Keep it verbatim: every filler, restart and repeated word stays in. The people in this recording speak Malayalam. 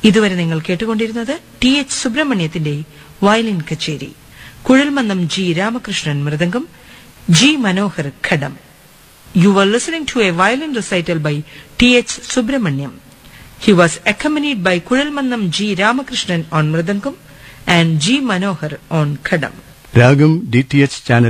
ഇതുവരെ നിങ്ങൾ കേട്ടുകൊണ്ടിരുന്നത് ടി എച്ച് സുബ്രഹ്മണ്യത്തിന്റെ വയലിൻ കച്ചേരി. Kuzhalmannam G Ramakrishnan mridangam, G Manohar ghatam. You were listening to a violin recital by T H Subramaniam. He was accompanied by Kuzhalmannam G Ramakrishnan on Mridangam and G Manohar on Khadam. രാഗം ഡി ടി എച്ച് ചാനൽ